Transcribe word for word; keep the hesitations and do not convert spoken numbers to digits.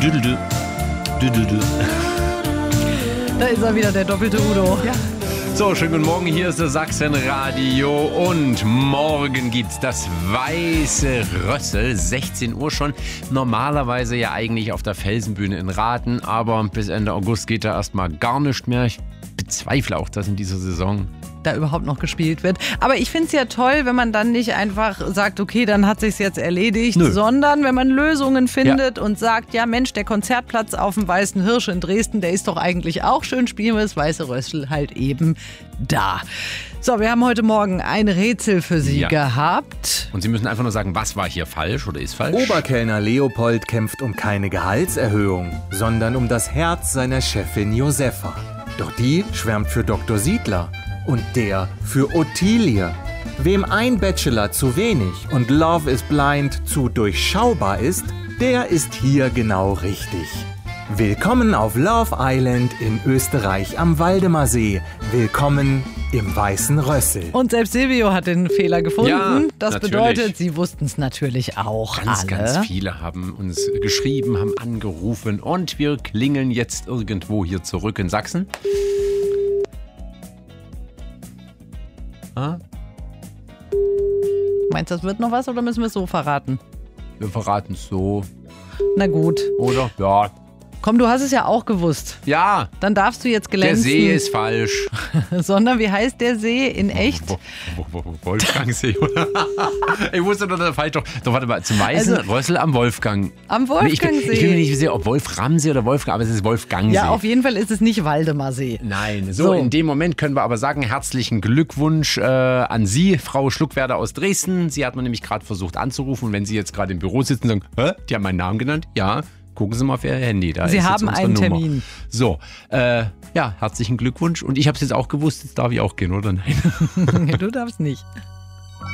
Düdeldü. Düdeldü. Da ist er wieder, der doppelte Udo. Ja. So, schönen guten Morgen, hier ist das Sachsenradio und morgen gibt's das Weiße Rössel, sechzehn Uhr schon. Normalerweise ja eigentlich auf der Felsenbühne in Rathen, aber bis Ende August geht da erstmal gar nicht mehr. Ich bezweifle auch, dass in dieser Saison da überhaupt noch gespielt wird. Aber ich finde es ja toll, wenn man dann nicht einfach sagt, okay, dann hat sich's jetzt erledigt, Nö. sondern wenn man Lösungen findet ja. und sagt, ja Mensch, der Konzertplatz auf dem Weißen Hirsch in Dresden, der ist doch eigentlich auch schön, spielen wir das Weiße Rössel halt eben da. So, wir haben heute Morgen ein Rätsel für Sie ja. gehabt. Und Sie müssen einfach nur sagen, was war hier falsch oder ist falsch? Oberkellner Leopold kämpft um keine Gehaltserhöhung, sondern um das Herz seiner Chefin Josefa. Doch die schwärmt für Doktor Siedler. Und der für Ottilie. Wem ein Bachelor zu wenig und Love is Blind zu durchschaubar ist, der ist hier genau richtig. Willkommen auf Love Island in Österreich am Waldemarsee. Willkommen im Weißen Rössel. Und selbst Silvio hat den Fehler gefunden. Ja, das natürlich. bedeutet, Sie wussten es natürlich auch Ganz, alle. ganz viele haben uns geschrieben, haben angerufen und wir klingeln jetzt irgendwo hier zurück in Sachsen. Ah? Meinst du, das wird noch was oder müssen wir es so verraten? Wir verraten es so. Na gut. Oder? Ja. Komm, du hast es ja auch gewusst. Ja. Dann darfst du jetzt glänzen. Der See ist falsch. Sondern wie heißt der See in echt? Wolfgangsee, oder? Ich wusste doch, das falsch doch. Doch, warte mal, zum Weißen also, Rössel am Wolfgang. Am Wolfgangsee. Ich, ich bin mir nicht sicher, ob Wolframsee oder Wolfgang, aber es ist Wolfgangsee. Ja, auf jeden Fall ist es nicht Waldemarsee. Nein, so, so in dem Moment können wir aber sagen, herzlichen Glückwunsch äh, an Sie, Frau Schluckwerder aus Dresden. Sie hat man nämlich gerade versucht anzurufen und wenn Sie jetzt gerade im Büro sitzen und sagen, hä, die haben meinen Namen genannt? Ja. Gucken Sie mal auf Ihr Handy. Da Sie ist haben jetzt einen Nummer. Termin. So, äh, ja, herzlichen Glückwunsch. Und ich habe es jetzt auch gewusst, jetzt darf ich auch gehen, oder nein? Du darfst nicht.